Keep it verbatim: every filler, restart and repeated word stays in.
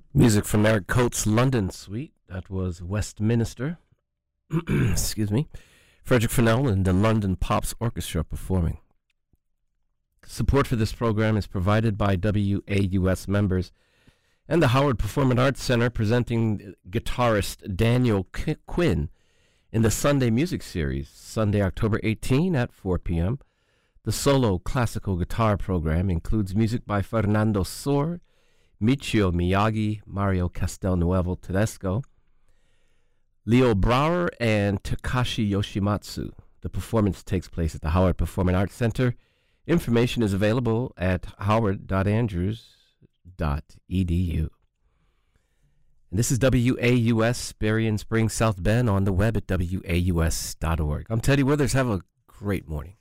Music from Eric Coates' London Suite. That was Westminster. Excuse me. Frederick Fennell and the London Pops Orchestra performing. Support for this program is provided by W A U S members and the Howard Performing Arts Center, presenting guitarist Daniel K- Quinn in the Sunday Music Series, Sunday, October eighteenth at four p.m. The solo classical guitar program includes music by Fernando Sor, Michio Miyagi, Mario Castelnuovo Tedesco, Leo Brouwer, and Takashi Yoshimatsu. The performance takes place at the Howard Performing Arts Center. Information is available at howard dot andrews dot e d u. And this is W A U S, Berrien Springs, South Bend, on the web at w a u s dot org. I'm Teddy Withers. Have a great morning.